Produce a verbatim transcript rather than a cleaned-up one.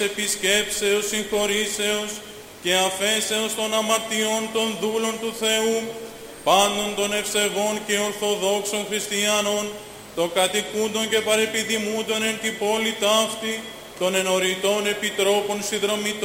επισκέψεως, συγχωρήσεως και αφέσεως των αμαρτιών των δούλων του Θεού, πάντων των ευσεβών και ορθοδόξων χριστιανών, των κατοικούντων και παρεπιδημούντων εν την πόλη ταύτη, των ενωριτών επιτρόπων συνδρομητών,